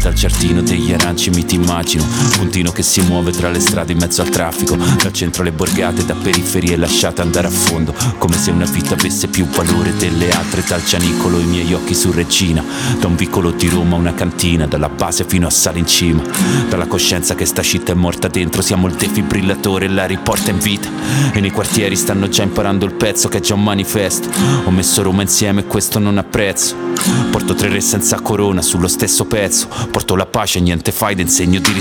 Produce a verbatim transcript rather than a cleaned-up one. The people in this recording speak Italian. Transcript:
Dal giardino degli aranci mi ti immagino, puntino che si muove tra le strade in mezzo al traffico, dal centro alle borgate, da periferie lasciate andare a fondo, come se una vita avesse più valore delle altre. Dal Gianicolo i miei occhi su Regina, da un vicolo di Roma a una cantina, dalla base fino a sale in cima, dalla coscienza che sta città è morta dentro, siamo il defibrillatore e la riporta in vita, e nei quartieri stanno già imparando il pezzo che è già un manifesto. Ho messo Roma insieme e questo non ha prezzo, porto tre re senza corona sullo stesso pezzo, porto la pace e niente faida in segno di rispetto.